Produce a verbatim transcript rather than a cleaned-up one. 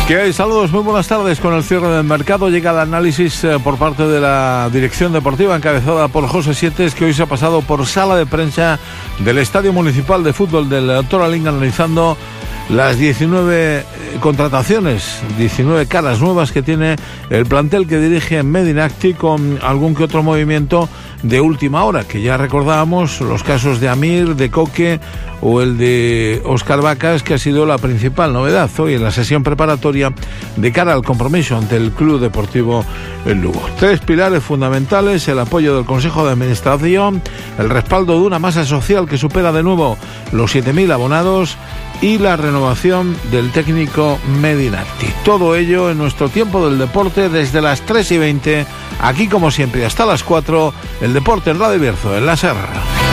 ¿Qué hay? Saludos, muy buenas tardes. Con el cierre del mercado llega el análisis eh, por parte de la dirección deportiva encabezada por José Sietes, que hoy se ha pasado por sala de prensa del Estadio Municipal de Fútbol del Toralín, analizando las diecinueve contrataciones, diecinueve caras nuevas que tiene el plantel que dirige Medinacti, con algún que otro movimiento de última hora, que ya recordábamos los casos de Amir, de Coque o el de Óscar Vacas, que ha sido la principal novedad hoy en la sesión preparatoria de cara al compromiso ante el Club Deportivo El Lugo. Tres pilares fundamentales: el apoyo del Consejo de Administración, el respaldo de una masa social que supera de nuevo los siete mil abonados y la renovación del técnico Medinacti. Todo ello en nuestro tiempo del deporte desde las tres y veinte, aquí como siempre hasta las cuatro, el deporte en Radio Bierzo, en La Serra.